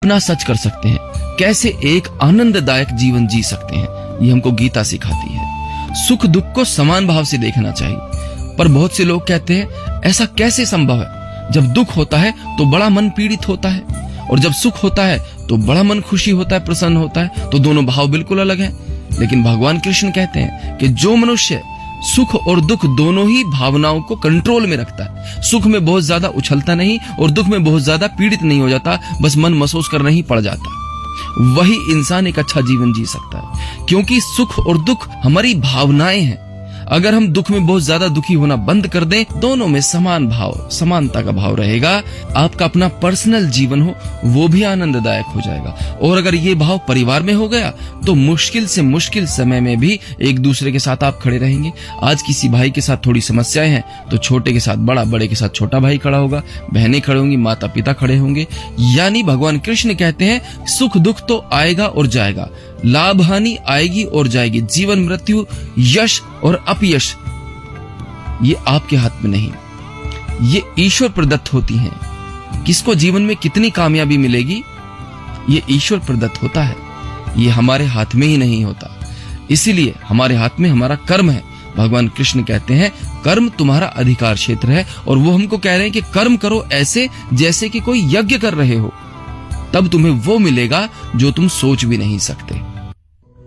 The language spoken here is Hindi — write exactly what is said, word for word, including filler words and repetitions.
अपना सच कर सकते हैं, कैसे एक आनंददायक जीवन जी सकते हैं, ये हमको गीता सिखाती है। सुख दुख को समान भाव से देखना चाहिए, पर बहुत से लोग कहते हैं ऐसा कैसे संभव है? जब दुख होता है तो बड़ा मन पीड़ित होता है, और जब सुख होता है तो बड़ा मन खुशी होता है, प्रसन्न होता है, तो दोनों भाव बिल्कुल अलग हैं। लेकिन भगवान कृष्ण कहते हैं कि जो मनुष्य सुख और दुख दोनों ही भावनाओं को कंट्रोल में रखता है, सुख में बहुत ज्यादा उछलता नहीं और दुख में बहुत ज्यादा पीड़ित नहीं हो जाता, बस मन महसूस करना ही पड़ जाता, वही इंसान एक अच्छा जीवन जी सकता है। क्योंकि सुख और दुख हमारी भावनाएं हैं। अगर हम दुख में बहुत ज्यादा दुखी होना बंद कर दें, दोनों में समान भाव, समानता का भाव रहेगा, आपका अपना पर्सनल जीवन हो वो भी आनंददायक हो जाएगा। और अगर ये भाव परिवार में हो गया तो मुश्किल से मुश्किल समय में भी एक दूसरे के साथ आप खड़े रहेंगे। आज किसी भाई के साथ थोड़ी समस्याएं हैं तो छोटे के साथ बड़ा, बड़े के साथ छोटा भाई खड़ा होगा, बहनें खड़े होंगी, माता पिता खड़े होंगे। यानी भगवान कृष्ण कहते हैं सुख दुख तो आएगा और जाएगा, लाभ हानि आएगी और जाएगी, जीवन मृत्यु, यश और अपयश ये आपके हाथ में नहीं, ये ईश्वर प्रदत्त होती हैं। किसको जीवन में कितनी कामयाबी मिलेगी ये ईश्वर प्रदत्त होता है, ये हमारे हाथ में ही नहीं होता। इसीलिए हमारे हाथ में हमारा कर्म है। भगवान कृष्ण कहते हैं कर्म तुम्हारा अधिकार क्षेत्र है, और वो हमको कह रहे हैं कि कर्म करो ऐसे जैसे कि कोई यज्ञ कर रहे हो, तब तुम्हें वो मिलेगा जो तुम सोच भी नहीं सकते।